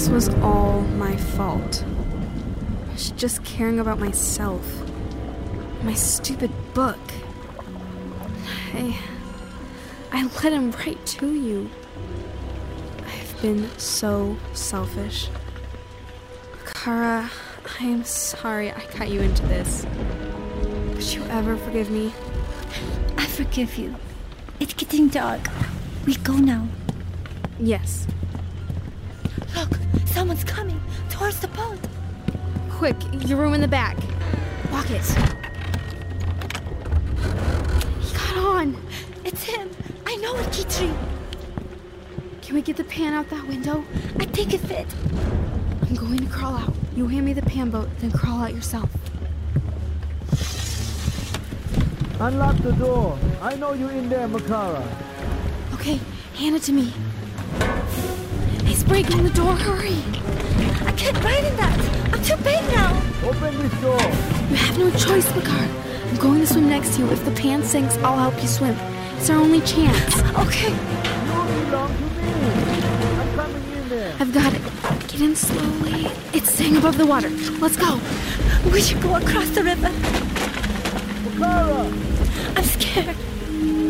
This was all my fault. I was just caring about myself. My stupid book. I let him write to you. I've been so selfish. Kara, I am sorry I got you into this. Could you ever forgive me? I forgive you. It's getting dark. We go now. Yes. Look, someone's coming towards the boat. Quick, your room in the back. Lock it. He got on. It's him. I know it, Kitri. Can we get the pan out that window? I think it fit. I'm going to crawl out. You hand me the pan boat, then crawl out yourself. Unlock the door. I know you're in there, Makara. Okay, hand it to me. He's breaking the door. Hurry. I can't ride in that. I'm too big now. Open this door. You have no choice, Makar. I'm going to swim next to you. If the pan sinks, I'll help you swim. It's our only chance. Okay. You belong to me. I'm coming in there. I've got it. Get in slowly. It's staying above the water. Let's go. We should go across the river. Makara! I'm scared.